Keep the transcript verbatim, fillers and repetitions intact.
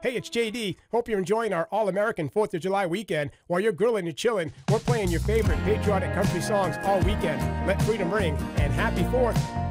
Hey, it's J D. Hope you're enjoying our All-American fourth of July weekend. While you're grilling and chilling, we're playing your favorite patriotic country songs all weekend. Let freedom ring, and happy fourth.